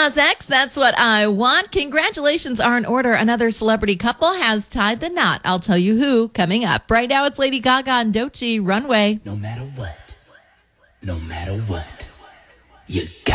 Nas X, That's What I Want. Congratulations are in order. Another celebrity couple has tied the knot. I'll tell you who coming up. Right now, it's Lady Gaga and Doechii, Runway. No matter what, you got